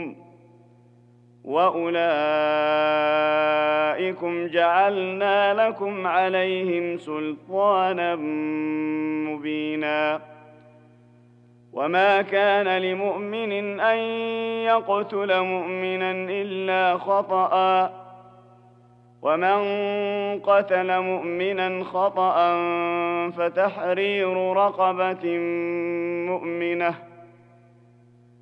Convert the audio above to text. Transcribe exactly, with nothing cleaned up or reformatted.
منكم وأولئكم جعلنا لكم عليهم سلطانا مبينا وما كان لمؤمن أن يقتل مؤمنا إلا خطأ ومن قتل مؤمنا خطأ فتحرير رقبة مؤمنة